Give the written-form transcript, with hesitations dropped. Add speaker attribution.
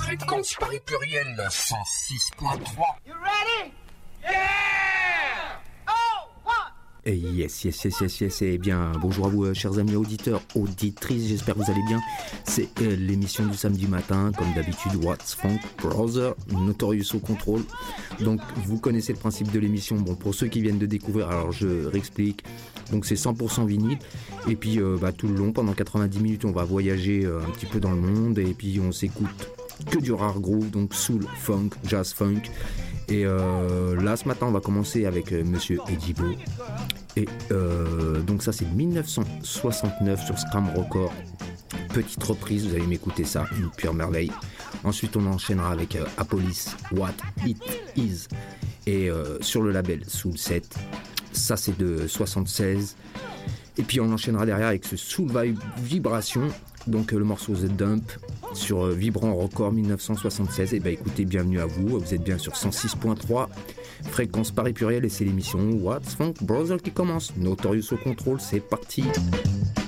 Speaker 1: Fréquence Paris Pluriel 106.3.
Speaker 2: You ready? Yeah! Oh, what?
Speaker 3: Et yes. Eh bien, bonjour à vous, chers amis auditeurs, auditrices, j'espère que vous allez bien. C'est l'émission du samedi matin, comme d'habitude, What's Funk Brother, Notorious au contrôle. Donc, vous connaissez le principe de l'émission. Bon, pour ceux qui viennent de découvrir, alors je réexplique. Donc, c'est 100% vinyle. Et puis, tout le long, pendant 90 minutes, on va voyager un petit peu dans le monde. Et puis, on s'écoute que du rare groove, donc soul, funk, jazz funk. Et là, ce matin, on va commencer avec Monsieur Edibo. Et donc ça, c'est 1969 sur Scram Record. Petite reprise, vous allez m'écouter ça, une pure merveille. Ensuite, on enchaînera avec Apolis, What It Is. Et sur le label Soul 7, ça c'est de 76. Et puis on enchaînera derrière avec ce Soul Vibration. Donc le morceau The Dump sur Vibrant Record 1976. Et écoutez, bienvenue à vous. Vous êtes bien sur 106.3 Fréquence Paris Pluriel et c'est l'émission What's Funk Brother qui commence. Notorious au contrôle, c'est parti.